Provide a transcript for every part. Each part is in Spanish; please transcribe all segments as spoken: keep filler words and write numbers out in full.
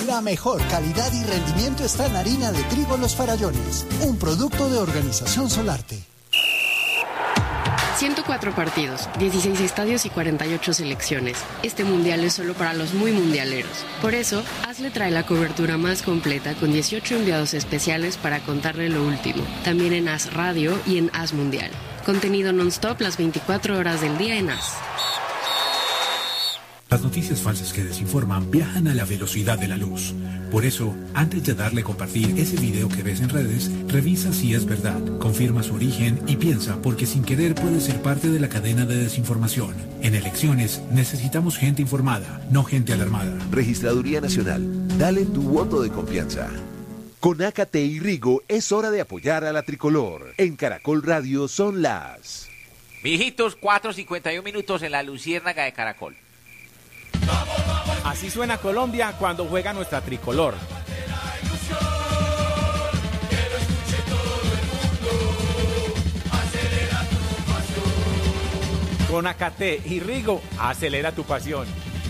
La mejor calidad y rendimiento está en harina de trigo Los Farallones, un producto de Organización Solarte. ciento cuatro partidos, dieciséis estadios y cuarenta y ocho selecciones. Este mundial es solo para los muy mundialeros. Por eso, Hazle trae la cobertura más completa con dieciocho enviados especiales para contarle lo último. También en Haz Radio y en Haz Mundial. Contenido non-stop las veinticuatro horas del día en Haz. Las noticias falsas que desinforman viajan a la velocidad de la luz. Por eso, antes de darle a compartir ese video que ves en redes, revisa si es verdad, confirma su origen y piensa, porque sin querer puede ser parte de la cadena de desinformación. En elecciones necesitamos gente informada, no gente alarmada. Registraduría Nacional, dale tu voto de confianza. Con Ácate y Rigo es hora de apoyar a la tricolor. En Caracol Radio son las... Mijitos, cuatro cincuenta y uno minutos en la Luciérnaga de Caracol. Así suena Colombia cuando juega nuestra tricolor. Con Ácate y Rigo, acelera tu pasión.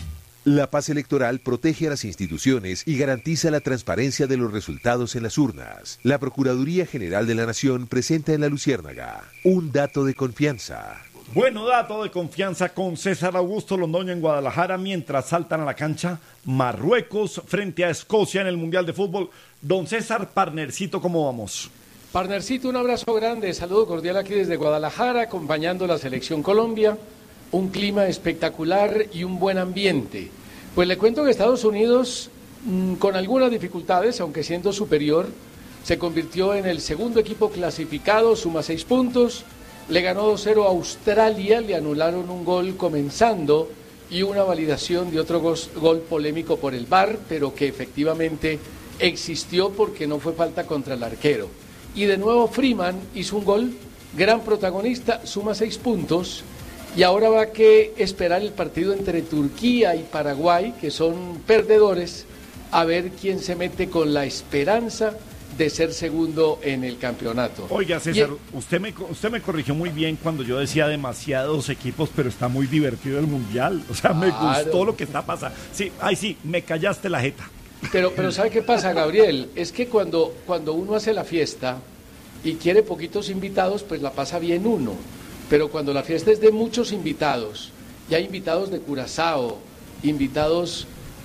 La paz electoral protege a las instituciones y garantiza la transparencia de los resultados en las urnas. La Procuraduría General de la Nación presenta en la Luciérnaga un dato de confianza. Bueno, dato de confianza con César Augusto Londoño en Guadalajara mientras saltan a la cancha Marruecos frente a Escocia en el Mundial de Fútbol. Don César, partnercito, ¿cómo vamos? Partnercito, un abrazo grande, saludo cordial aquí desde Guadalajara, acompañando la Selección Colombia, un clima espectacular y un buen ambiente. Pues le cuento que Estados Unidos, mmm, con algunas dificultades, aunque siendo superior, se convirtió en el segundo equipo clasificado, suma seis puntos. Le ganó dos cero a Australia, le anularon un gol comenzando y una validación de otro gol, gol polémico por el V A R, pero que efectivamente existió porque no fue falta contra el arquero. Y de nuevo Freeman hizo un gol, gran protagonista, suma seis puntos y ahora va a que esperar el partido entre Turquía y Paraguay, que son perdedores, a ver quién se mete con la esperanza de ser segundo en el campeonato. Oiga, César, y... usted me usted me corrigió muy bien cuando yo decía demasiados equipos, pero está muy divertido el Mundial. O sea, me claro. gustó lo que está pasando. Sí, ay sí, me callaste la jeta. Pero, pero ¿sabe qué pasa, Gabriel? Es que cuando, cuando uno hace la fiesta y quiere poquitos invitados, pues la pasa bien uno. Pero cuando la fiesta es de muchos invitados, y hay invitados de Curazao, invitados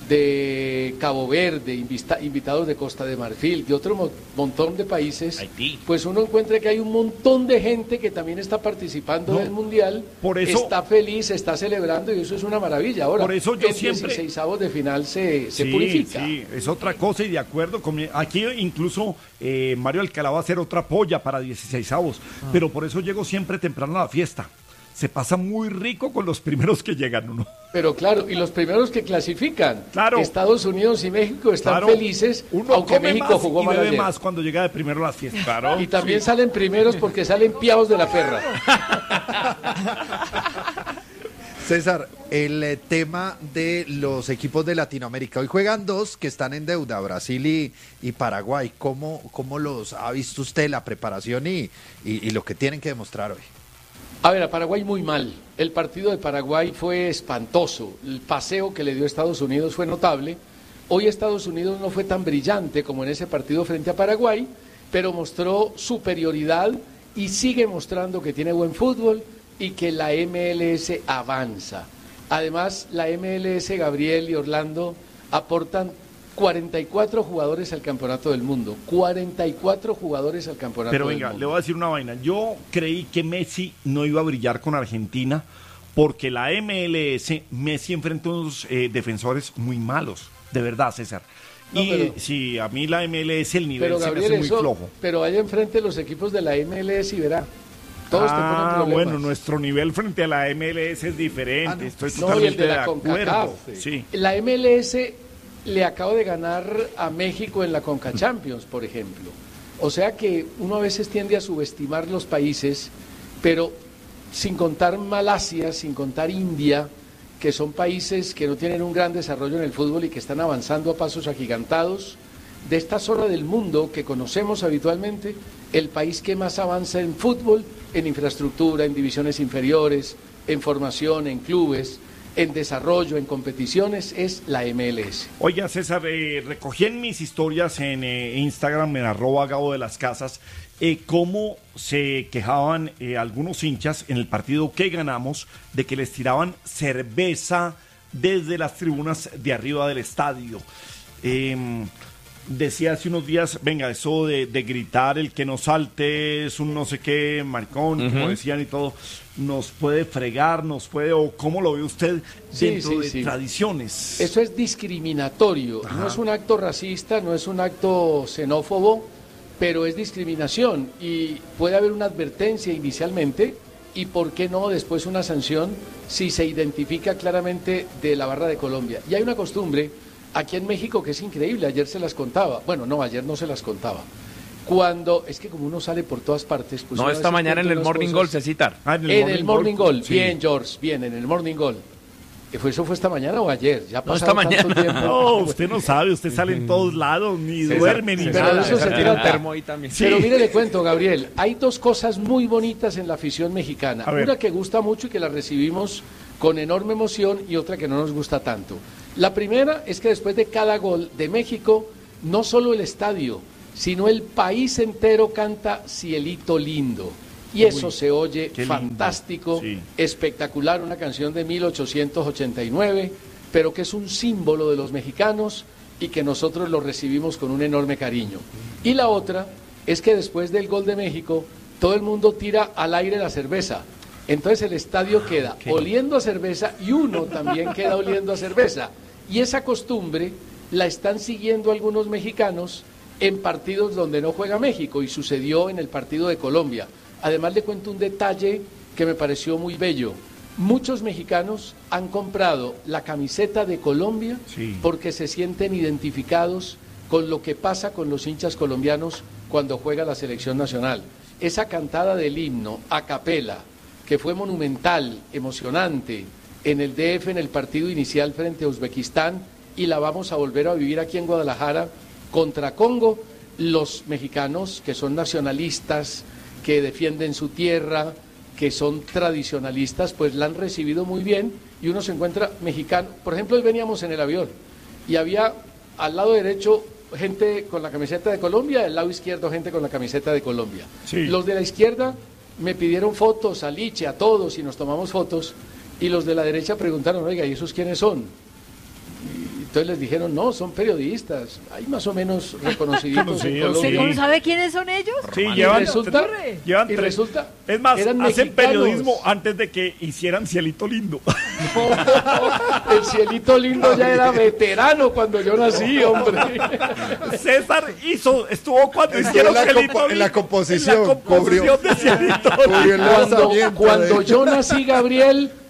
de Cabo Verde, invita, invitados de Costa de Marfil, de otro mo montón de países, Haití. Pues uno encuentra que hay un montón de gente que también está participando no, del Mundial, por eso, está feliz, está celebrando y eso es una maravilla. Ahora, por eso yo el siempre... dieciseisavos de final se, se sí, purifica. Sí, es otra cosa y de acuerdo con mi... Aquí incluso eh, Mario Alcalá va a hacer otra polla para dieciseisavos, ah. pero por eso llego siempre temprano a la fiesta. Se pasa muy rico con los primeros que llegan, ¿no? Pero claro, y los primeros que clasifican. Claro. Estados Unidos y México están claro. felices, Uno aunque México más jugó y mal bebe ayer. más cuando llega de primero a las fiestas. Claro. Y también sí. salen primeros porque salen piados de la perra. César, el eh, tema de los equipos de Latinoamérica. Hoy juegan dos que están en deuda, Brasil y, y Paraguay. ¿Cómo, ¿Cómo los ha visto usted, la preparación y, y, y lo que tienen que demostrar hoy? A ver, a Paraguay muy mal. El partido de Paraguay fue espantoso. El paseo que le dio Estados Unidos fue notable. Hoy Estados Unidos no fue tan brillante como en ese partido frente a Paraguay, pero mostró superioridad y sigue mostrando que tiene buen fútbol y que la M L S avanza. Además, la M L S, Gabriel y Orlando, aportan cuarenta y cuatro jugadores al campeonato del mundo. cuarenta y cuatro jugadores al campeonato Pero del venga, mundo. le voy a decir una vaina. Yo creí que Messi no iba a brillar con Argentina porque la M L S, Messi enfrenta unos eh, defensores muy malos. De verdad, César. No, y pero, sí, a mí la M L S, el nivel pero, se Gabriel, me hace muy eso, flojo. Pero allá enfrente los equipos de la M L S y verá. Todos ah, te bueno, nuestro nivel frente a la M L S es diferente. Ah, no. Estoy no, totalmente y el de, la de acuerdo. Sí. La M L S le acaba de ganar a México en la Conca Champions, por ejemplo. O sea que uno a veces tiende a subestimar los países, pero sin contar Malasia, sin contar India, que son países que no tienen un gran desarrollo en el fútbol y que están avanzando a pasos agigantados. De esta zona del mundo que conocemos habitualmente, el país que más avanza en fútbol, en infraestructura, en divisiones inferiores, en formación, en clubes, en desarrollo, en competiciones, es la M L S. Oiga, César, eh, recogí en mis historias en eh, Instagram, en arroba Gabo de las Casas, eh, cómo se quejaban eh, algunos hinchas en el partido que ganamos de que les tiraban cerveza desde las tribunas de arriba del estadio. Eh, decía hace unos días, venga, eso de, de gritar el que no salte es un no sé qué maricón, uh-huh. como decían y todo, nos puede fregar, nos puede, o cómo lo ve usted dentro sí, sí, de sí. tradiciones. Eso es discriminatorio, Ajá. no es un acto racista, no es un acto xenófobo, pero es discriminación y puede haber una advertencia inicialmente y por qué no después una sanción si se identifica claramente de la barra de Colombia. Y hay una costumbre aquí en México que es increíble, ayer se las contaba, bueno, no, ayer no se las contaba. Cuando, es que como uno sale por todas partes... Pues no, esta mañana en el Morning Goal se citar. Ah, en el, en morning, el morning Goal, sí. Bien, George, bien, en el Morning Goal. ¿Eso fue esta mañana o ayer? Ya no, esta mañana. No, usted no sabe, usted sale en todos lados, ni César, duerme, ni pero nada. Eso se tira el termo ahí también. Sí. Pero mire, le cuento, Gabriel, hay dos cosas muy bonitas en la afición mexicana. Una que gusta mucho y que la recibimos con enorme emoción y otra que no nos gusta tanto. La primera es que después de cada gol de México, no solo el estadio, sino el país entero canta Cielito Lindo. Y eso Uy, se oye fantástico, sí. espectacular, una canción de mil ochocientos ochenta y nueve, pero que es un símbolo de los mexicanos y que nosotros lo recibimos con un enorme cariño. Y la otra es que después del gol de México, todo el mundo tira al aire la cerveza. Entonces el estadio queda okay. oliendo a cerveza y uno también queda oliendo a cerveza. Y esa costumbre la están siguiendo algunos mexicanos en partidos donde no juega México, y sucedió en el partido de Colombia. Además le cuento un detalle que me pareció muy bello. Muchos mexicanos han comprado la camiseta de Colombia sí. porque se sienten identificados con lo que pasa con los hinchas colombianos cuando juega la selección nacional. Esa cantada del himno a capela, que fue monumental, emocionante, en el D F en el partido inicial frente a Uzbekistán, y la vamos a volver a vivir aquí en Guadalajara contra Congo. Los mexicanos que son nacionalistas, que defienden su tierra, que son tradicionalistas, pues la han recibido muy bien, y uno se encuentra mexicano. Por ejemplo, hoy veníamos en el avión y había al lado derecho gente con la camiseta de Colombia, al lado izquierdo gente con la camiseta de Colombia. Sí. Los de la izquierda me pidieron fotos a Liche, a todos, y nos tomamos fotos, y los de la derecha preguntaron, oiga, ¿y esos quiénes son? Entonces les dijeron, no, son periodistas, hay más o menos reconocidos en Colombia. ¿Usted no sabe quiénes son ellos? Sí, llevan, y resulta, llevan y resulta es más, hacen mexicanos. Periodismo antes de que hicieran Cielito Lindo. No, el Cielito Lindo ya era veterano cuando yo nací, hombre. César hizo, estuvo cuando Estuvo hicieron en la, Cielito compo, en la composición, en la composición cubrió, de Cielito cuando, cuando yo nací, Gabriel,